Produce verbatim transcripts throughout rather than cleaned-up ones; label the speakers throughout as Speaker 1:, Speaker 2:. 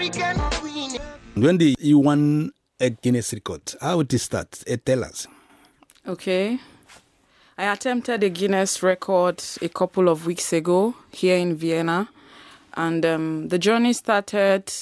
Speaker 1: African queen.
Speaker 2: When the, you won a Guinness record, how did it start? Uh, tell us.
Speaker 3: Okay. I attempted a Guinness record a couple of weeks ago here in Vienna. And um, the journey started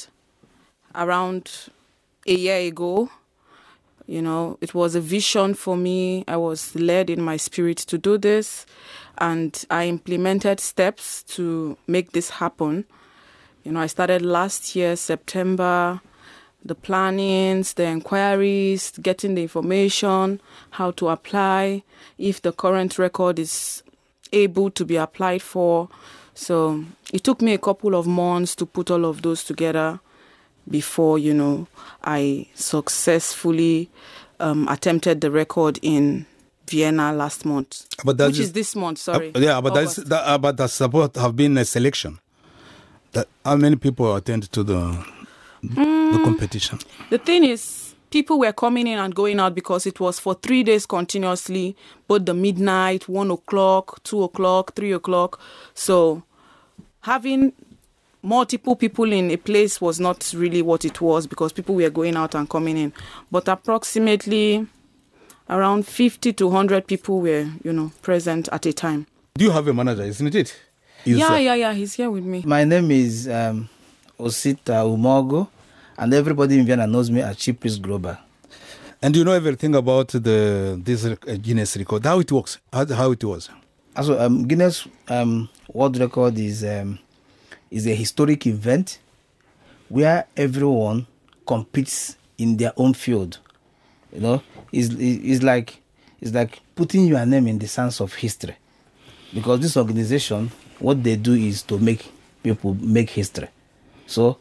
Speaker 3: around a year ago. You know, it was a vision for me. I was led in my spirit to do this. And I implemented steps to make this happen. You know, I started last year, September, the plannings, the inquiries, getting the information, how to apply, if the current record is able to be applied for. So it took me a couple of months to put all of those together before, you know, I successfully um, attempted the record in Vienna last month, but which is, is this month, sorry.
Speaker 2: Uh, yeah, but that's, that, uh, but that's supposed to have been a selection. That, how many people attend to the...
Speaker 3: Mm,
Speaker 2: the competition?
Speaker 3: The thing is, people were coming in and going out because it was for three days continuously, both the midnight, one o'clock, two o'clock, three o'clock. So having multiple people in a place was not really what it was because people were going out and coming in. But approximately around fifty to one hundred people were, you know, present at a time.
Speaker 2: Do you have a manager, isn't it? Is
Speaker 3: yeah,
Speaker 2: uh,
Speaker 3: yeah, yeah. He's here with me.
Speaker 4: My name is... Um, Osita Umogo, and everybody in Vienna knows me as Chief Priest Global.
Speaker 2: And you know everything about the this uh, Guinness record, how it works, how, how it was.
Speaker 4: Also, um, Guinness um, World Record is um, is a historic event where everyone competes in their own field. You know, it's, it's like it's like putting your name in the sands of history, because this organization, what they do is to make people make history. So,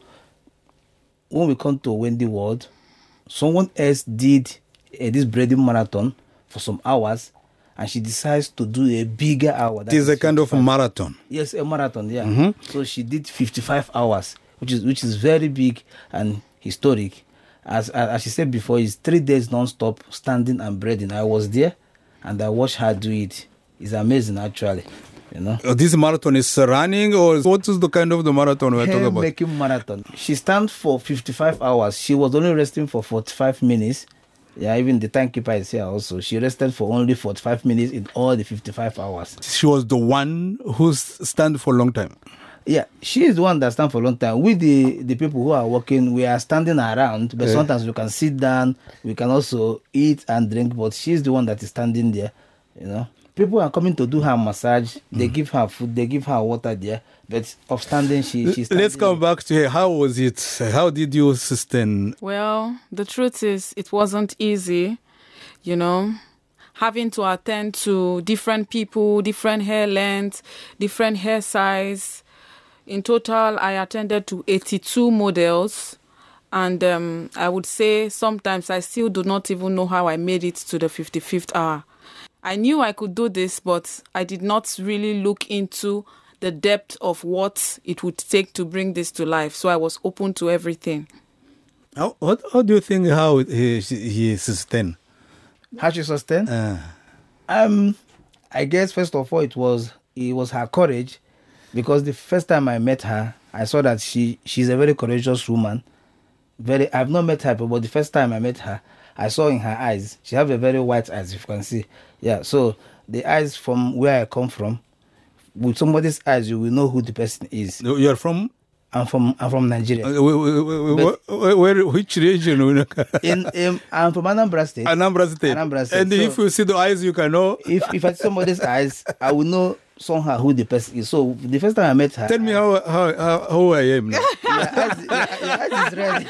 Speaker 4: when we come to Wendy World, someone else did uh, this breeding marathon for some hours, and she decides to do a bigger hour.
Speaker 2: That is a kind of a marathon.
Speaker 4: Yes, a marathon, yeah.
Speaker 2: Mm-hmm.
Speaker 4: So she did fifty-five hours, which is which is very big and historic. As as she said before, it's three days non-stop standing and breathing. I was there, and I watched her do it. It's amazing, actually. You know,
Speaker 2: uh, this marathon is running, or what is the kind of the marathon we're talking about?
Speaker 4: Making marathon. She stands for fifty-five hours. She was only resting for forty-five minutes. Yeah, even the timekeeper is here also. She rested for only forty-five minutes in all the fifty-five hours.
Speaker 2: She was the one who stand for a long time.
Speaker 4: Yeah, she is the one that stand for a long time. We, the, the people who are working, we are standing around, but yeah. Sometimes we can sit down, we can also eat and drink, but she's the one that is standing there, you know. People are coming to do her massage. They mm. give her food. They give her water there. But of standing, she she's.
Speaker 2: Let's come back to her. How was it? How did you sustain?
Speaker 3: Well, the truth is, it wasn't easy. You know, having to attend to different people, different hair length, different hair size. In total, I attended to eighty-two models, and um, I would say sometimes I still do not even know how I made it to the fifty-fifth hour. I knew I could do this, but I did not really look into the depth of what it would take to bring this to life. So I was open to everything.
Speaker 2: How, what, how do you think how he, he sustained?
Speaker 4: How she sustained?
Speaker 2: Uh.
Speaker 4: Um, I guess, first of all, it was it was her courage. Because the first time I met her, I saw that she she's a very courageous woman. Very, I've not met her, but the first time I met her, I saw in her eyes, she have a very white eyes, if you can see. Yeah, so the eyes from where I come from, with somebody's eyes, you will know who the person is.
Speaker 2: You're from?
Speaker 4: I'm from I'm from Nigeria.
Speaker 2: Uh, where, where, where, which region?
Speaker 4: in, in I'm from Anambra State.
Speaker 2: Anambra State.
Speaker 4: Anambra State.
Speaker 2: And
Speaker 4: so
Speaker 2: if you see the eyes, you can know.
Speaker 4: If if I see somebody's eyes, I will know somehow who the person is. So the first time I met her,
Speaker 2: tell me how how how, how I am now.
Speaker 4: Your eyes, your, your eyes is red.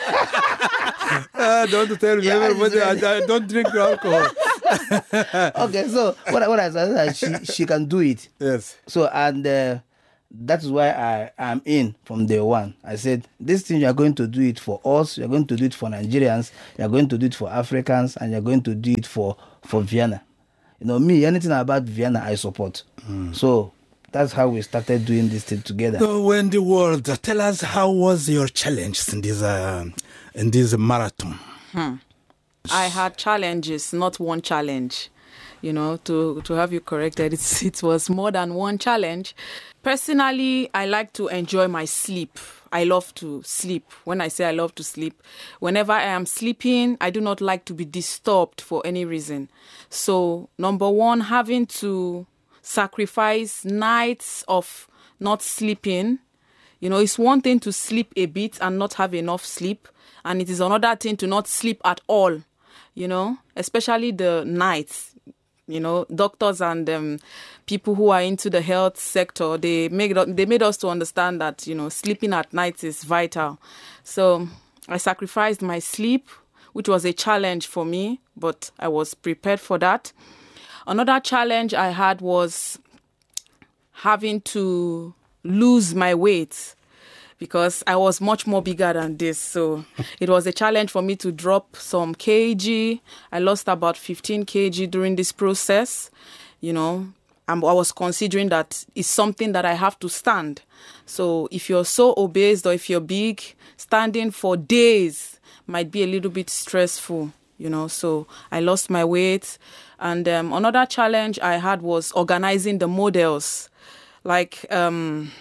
Speaker 2: uh, don't tell me,
Speaker 4: Your
Speaker 2: everybody. I, I don't drink alcohol.
Speaker 4: Okay, so what what I said, she she can do it.
Speaker 2: Yes.
Speaker 4: So and. Uh, That is why I am in from day one. I said, this thing, you are going to do it for us, you are going to do it for Nigerians, you are going to do it for Africans, and you are going to do it for, for Vienna. You know, me, anything about Vienna, I support. Mm. So that's how we started doing this thing together.
Speaker 2: So Wendy World, tell us, how was your challenge in this, uh, in this marathon?
Speaker 3: Hmm. I had challenges, not one challenge. You know, to, to have you corrected, it's, it was more than one challenge. Personally, I like to enjoy my sleep. I love to sleep. When I say I love to sleep, whenever I am sleeping, I do not like to be disturbed for any reason. So, number one, having to sacrifice nights of not sleeping. You know, it's one thing to sleep a bit and not have enough sleep. And it is another thing to not sleep at all, you know, especially the nights. You know, doctors and um, people who are into the health sector, they make they made us to understand that, you know, sleeping at night is vital. So I sacrificed my sleep, which was a challenge for me, but I was prepared for that. Another challenge I had was having to lose my weight, because I was much more bigger than this. So it was a challenge for me to drop some kg. I lost about fifteen kilograms during this process. You know, I was considering that it's something that I have to stand. So if you're so obese or if you're big, standing for days might be a little bit stressful, you know. So I lost my weight. And um, another challenge I had was organizing the models. Like... Um,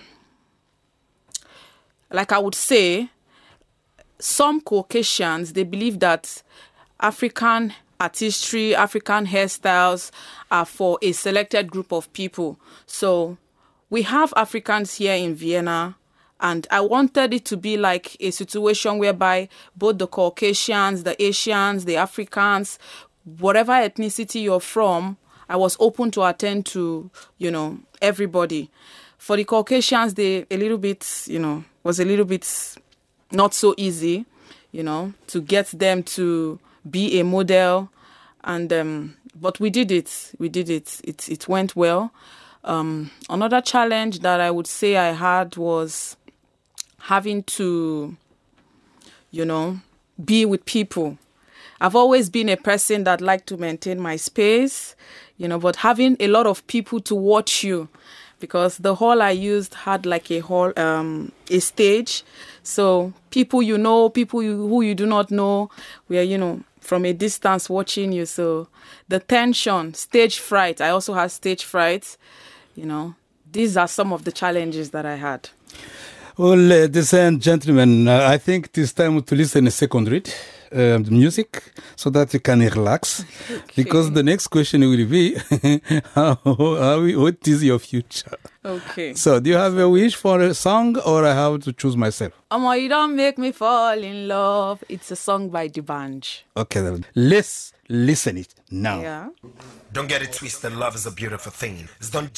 Speaker 3: Like I would say, some Caucasians, they believe that African artistry, African hairstyles are for a selected group of people. So we have Africans here in Vienna, and I wanted it to be like a situation whereby both the Caucasians, the Asians, the Africans, whatever ethnicity you're from, I was open to attend to, you know, everybody. For the Caucasians, they a little bit, you know, was a little bit not so easy, you know, to get them to be a model. And um, but we did it. We did it. It it went well. Um, another challenge that I would say I had was having to, you know, be with people. I've always been a person that liked to maintain my space, you know, but having a lot of people to watch you, because the hall I used had like a hall, um, a stage. So people you know, people you, who you do not know, were, you know, from a distance watching you. So the tension, stage fright, I also had stage fright, you know. These are some of the challenges that I had.
Speaker 2: Well, ladies and gentlemen, uh, I think it is time to listen to second read. Uh, music, so that you can relax, okay. Because the next question will be how, how, what is your future?
Speaker 3: Okay.
Speaker 2: So do you have a wish for a song, or I have to choose myself?
Speaker 3: Omo, you don't make me fall in love. It's a song by D'banj.
Speaker 2: Okay, then let's listen it now.
Speaker 3: Yeah.
Speaker 1: Don't get it twisted, love is a beautiful thing. It's don't